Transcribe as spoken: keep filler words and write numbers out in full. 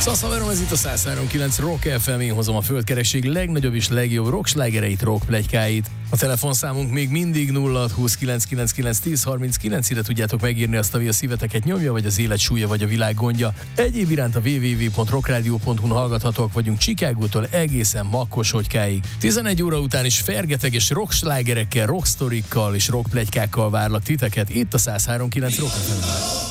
Szaszaverom, ez itt a száz három kilenc Rock ef em, én hozom a földkerekség legnagyobb és legjobb rockslágereit, rockpletykáit. A telefonszámunk még mindig nulla hat húsz kilenc kilenc kilenc tíz harminckilenc, ide tudjátok megírni azt, ami a szíveteket nyomja, vagy az élet súlya, vagy a világ gondja. Egyéb iránt a double-u double-u double-u pont rockradio pont hu-n hallgathatók vagyunk Chicagótól egészen Makkoshogykáig. tizenegy óra után is fergeteg és rockslágerekkel, rocksztorikkal és rockpletykákkal várlak titeket itt a száz három kilenc Rock ef em-ben.